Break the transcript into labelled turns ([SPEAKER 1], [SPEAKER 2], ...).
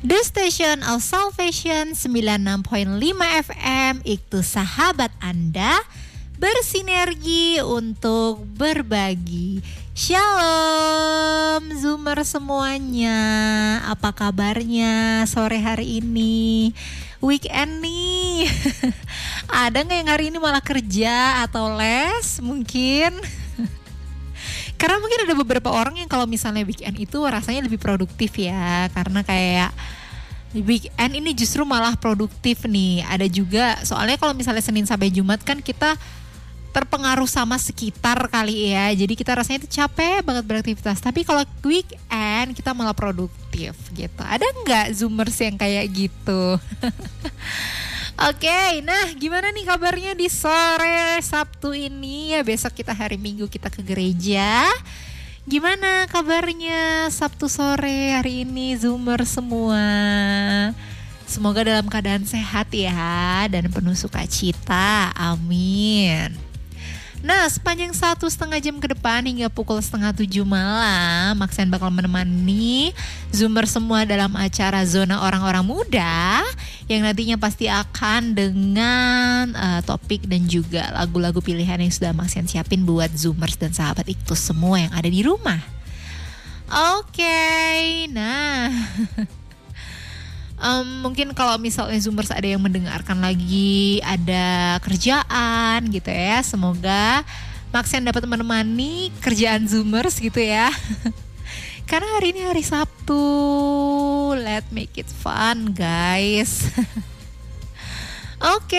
[SPEAKER 1] The Station of Salvation 96.5 FM, itu sahabat Anda bersinergi untuk berbagi. Shalom Zoomer semuanya, apa kabarnya sore hari ini? Weekend nih. Ada gak yang hari ini malah kerja atau les mungkin? Karena mungkin ada beberapa orang yang kalau misalnya weekend itu rasanya lebih produktif ya. Karena kayak weekend ini justru malah produktif nih. Ada juga, soalnya kalau misalnya Senin sampai Jumat kan kita terpengaruh sama sekitar kali ya. Jadi kita rasanya itu capek banget beraktivitas. Tapi kalau weekend kita malah produktif gitu. Ada nggak Zoomers yang kayak gitu? Oke, nah gimana nih kabarnya di sore Sabtu ini ya? Besok kita hari Minggu kita ke gereja. Gimana kabarnya Sabtu sore hari ini Zoomer semua? Semoga dalam keadaan sehat ya dan penuh sukacita. Amin. Nah, sepanjang 1,5 jam ke depan hingga pukul 6:30 malam, Maxen bakal menemani Zoomer semua dalam acara Zona Orang-Orang Muda yang nantinya pasti akan dengan topik dan juga lagu-lagu pilihan yang sudah Maxen siapin buat Zoomers dan sahabat Iktus semua yang ada di rumah. Oke, nah mungkin kalau misalnya Zoomers ada yang mendengarkan lagi ada kerjaan gitu ya, semoga Maxen dapat menemani kerjaan Zoomers gitu ya. Karena hari ini hari Sabtu, let's make it fun guys. Oke.